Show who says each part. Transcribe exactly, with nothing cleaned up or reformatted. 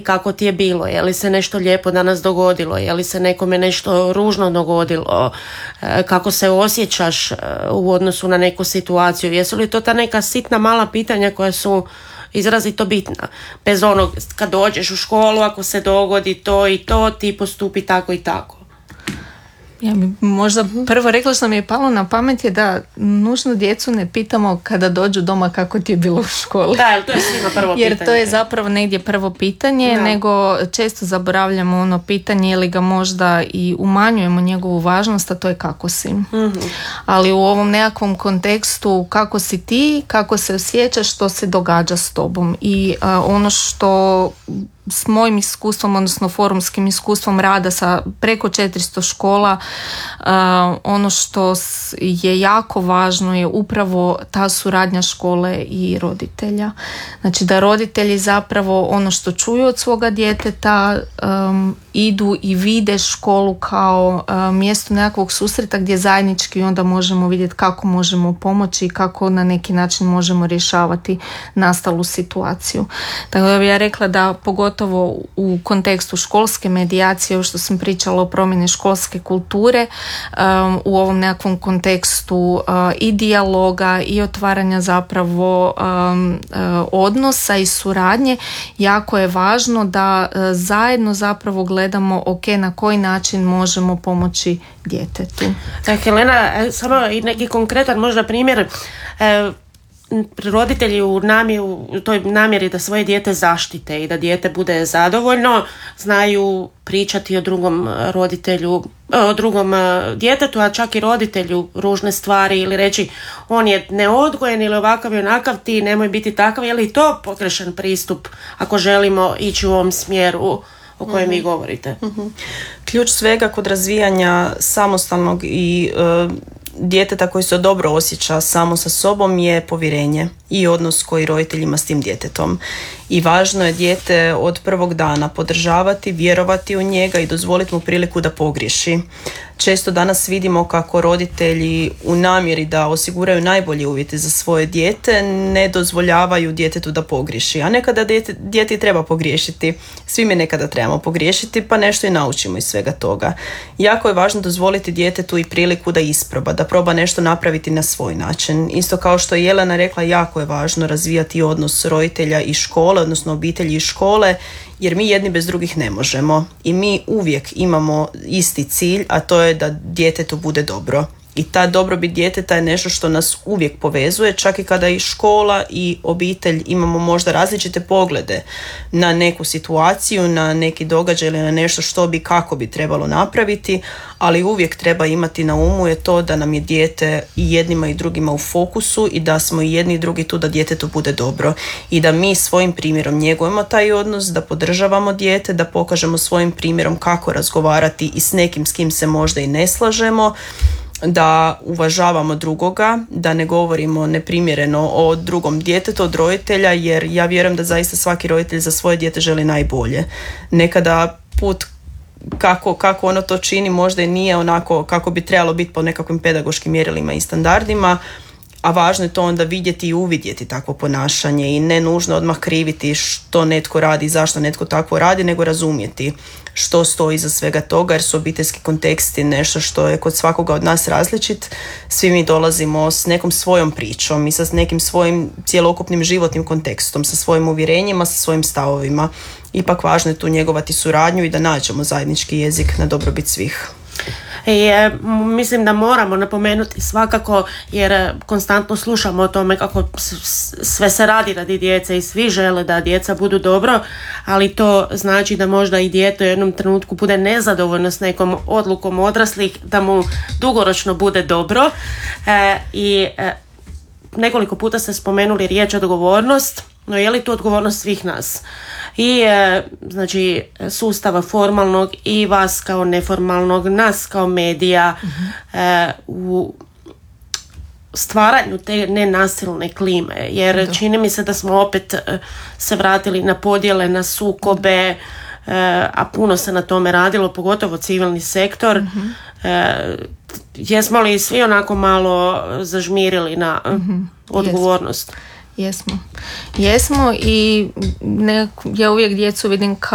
Speaker 1: kako ti je bilo, je li se nešto lijepo danas dogodilo, je li se nekome nešto ružno dogodilo, kako se osjećaš u odnosu na neku situaciju, jesu li to ta neka sitna mala pitanja koja su izrazito bitna. Bez onog, kad dođeš u školu, ako se dogodi to i to, ti postupi tako i tako.
Speaker 2: Ja bi možda prvo rekla što mi je palo na pamet je da nužno djecu ne pitamo kada dođu doma kako ti je bilo u školi.
Speaker 1: Da, to je svima prvo pitanje.
Speaker 2: Jer to je zapravo negdje prvo pitanje, da. Nego često zaboravljamo ono pitanje ili ga možda i umanjujemo njegovu važnost, a to je kako si. Mm-hmm. Ali u ovom nekakvom kontekstu kako si ti, kako se osjećaš, što se događa s tobom. I a, ono što s mojim iskustvom, odnosno forumskim iskustvom rada sa preko četiristo škola, uh, ono što je jako važno je upravo ta suradnja škole i roditelja. Znači da roditelji zapravo ono što čuju od svoga djeteta um, idu i vide školu kao uh, mjesto nekakvog susreta gdje zajednički onda možemo vidjeti kako možemo pomoći i kako na neki način možemo rješavati nastalu situaciju. Tako da bih ja rekla da pogotovo u kontekstu školske medijacije, što sam pričala o promjeni školske kulture, um, u ovom nekakvom kontekstu uh, i dijaloga i otvaranja zapravo um, uh, odnosa i suradnje, jako je važno da uh, zajedno zapravo gledamo ok, na koji način možemo pomoći djetetu.
Speaker 1: Tako, Helena, samo i neki konkretan možda primjer. E, roditelji u, namjer, u toj namjeri da svoje dijete zaštite i da dijete bude zadovoljno, znaju pričati o drugom roditelju, o drugom djetetu, a čak i roditelju ružne stvari ili reći on je neodgojen ili ovakav i onakav, ti nemoj biti takav. Je li to pogrešan pristup ako želimo ići u ovom smjeru o kojem mm-hmm. vi govorite?
Speaker 3: Mm-hmm. Ključ svega kod razvijanja samostalnog i uh, djeteta koji se dobro osjeća samo sa sobom je povjerenje i odnos koji roditelj ima s tim djetetom. I važno je dijete od prvog dana podržavati, vjerovati u njega i dozvoliti mu priliku da pogriješi. Često danas vidimo kako roditelji u namjeri da osiguraju najbolje uvjete za svoje dijete ne dozvoljavaju djetetu da pogriješi. A nekada dijete, dijete treba pogriješiti. Svi mi nekada trebamo pogriješiti pa nešto i naučimo iz svega toga. Jako je važno dozvoliti djetetu i priliku da isproba, da proba nešto napraviti na svoj način. Isto kao što je Jelena rekla, jako je važno razvijati odnos roditelja i škole, odnosno obitelji i škole, jer mi jedni bez drugih ne možemo. I mi uvijek imamo isti cilj, a to je da djetetu bude dobro. I ta dobrobit djeteta je nešto što nas uvijek povezuje, čak i kada i škola i obitelj imamo možda različite poglede na neku situaciju, na neki događaj ili na nešto što bi, kako bi trebalo napraviti, ali uvijek treba imati na umu je to da nam je dijete i jednima i drugima u fokusu i da smo i jedni i drugi tu da djetetu bude dobro i da mi svojim primjerom njegujemo taj odnos, da podržavamo dijete, da pokažemo svojim primjerom kako razgovarati i s nekim s kim se možda i ne slažemo, da uvažavamo drugoga, da ne govorimo neprimjereno o drugom djetetu od roditelja, jer ja vjerujem da zaista svaki roditelj za svoje dijete želi najbolje. Nekada put kako, kako ono to čini možda i nije onako kako bi trebalo biti po nekakvim pedagoškim mjerilima i standardima, a važno je to onda vidjeti i uvidjeti takvo ponašanje i ne nužno odmah kriviti što netko radi i zašto netko tako radi, nego razumjeti što stoji iza svega toga, jer su obiteljski konteksti nešto što je kod svakoga od nas različit. Svi mi dolazimo s nekom svojom pričom i sa nekim svojim cjelokupnim životnim kontekstom, sa svojim uvjerenjima, sa svojim stavovima. Ipak važno je tu njegovati suradnju i da nađemo zajednički jezik na dobrobit svih.
Speaker 1: I e, mislim da moramo napomenuti svakako, jer konstantno slušamo o tome kako sve se radi radi djece i svi žele da djeca budu dobro, ali to znači da možda i dijete u jednom trenutku bude nezadovoljno s nekom odlukom odraslih, da mu dugoročno bude dobro. E, i e, nekoliko puta ste spomenuli riječ odgovornost, no je li to odgovornost svih nas? I e, znači sustava formalnog i vas kao neformalnog, nas kao medija, uh-huh. e, u stvaranju te nenasilne klime, jer da. Čini mi se da smo opet e, se vratili na podjele, na sukobe, e, a puno se na tome radilo, pogotovo civilni sektor. Uh-huh. E, jesmo li svi onako malo zažmirili na uh-huh. odgovornost?
Speaker 2: Jesmo. Jesmo i ne, ja uvijek djecu vidim kao